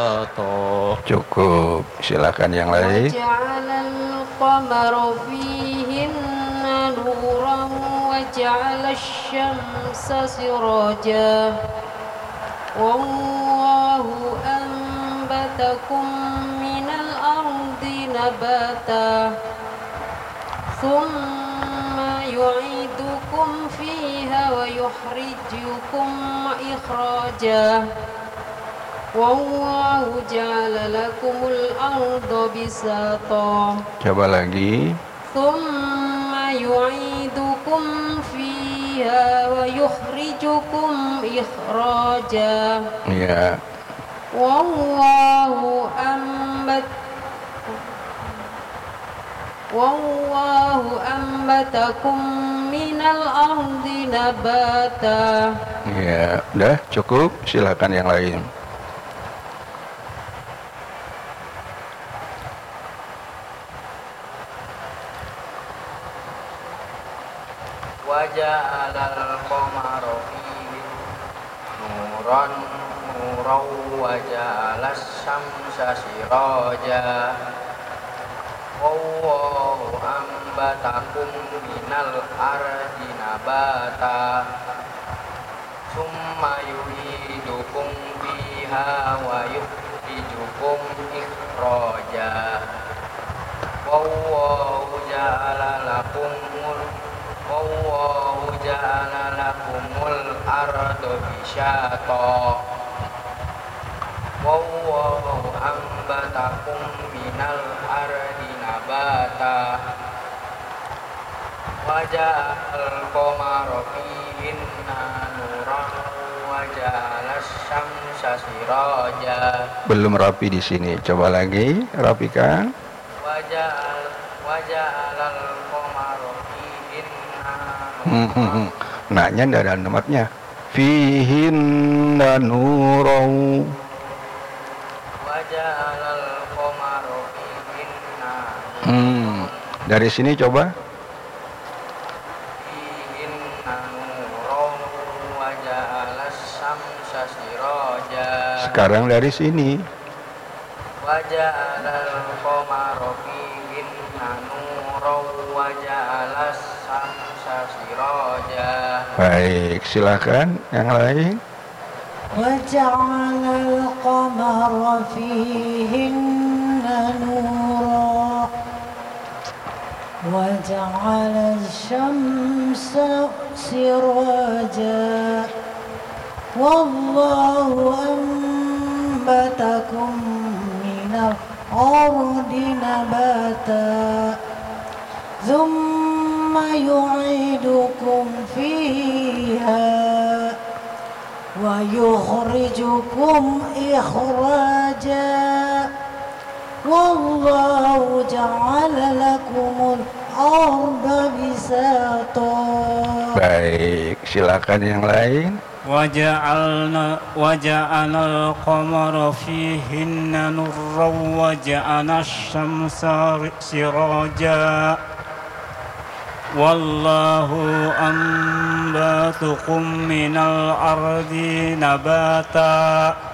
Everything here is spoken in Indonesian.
Cukup, silakan yang lain. Waja'alal qamara fihinna nuran waja'alash syamsa siraja wallahu anbatakum minal ardi nabata thumma yu'idukum fiha wa yukhrijukum ikhraja wallahu ja'ala lakumul arda bisata. Coba lagi. Thumma yu'idukum fiha wa yukhrijukum ikhraja. Ya. Wallahu ambatakum minal ardi nabata. Ya, udah cukup, silakan yang lain. Waja'alal qamara fihi nuran waja'alas syamsa siraja wallahu ambatakum minal ardi nabata summa yu'idukum fiha wa yukhrijukum ikhraja wallahu ja'ala lakumul arda bisata wallahu ambatakum minal ardi nabata waja'al qamara fihinna nuran waja'alas syamsa siraja. Belum rapi di sini. Coba lagi, rapikan. Waja'alal qamara fihinna Naknya tidak ada tempatnya. Fihinna nurau. Waja'alal qamara fihinna Dari sini coba. fihinna nurau waja'alas syamsa siraja. Sekarang dari sini. Waja'alal qamara fihinna nurau waja'alas syamsa siraja. Baik, silakan yang lain. Waja'alal qamara fihinna nura waja'alash syamsa siraja wallahu ambatakum minal ardi nabata thumma yu'idukum fiha wa yukhrijukum ikhraja wallahu ja'ala lakumul arda bisata. Baik, silakan yang lain. waja'alal qamara fihinna nurran waja'alash syamsa siraja wallahu ambatukum minal ardi nabata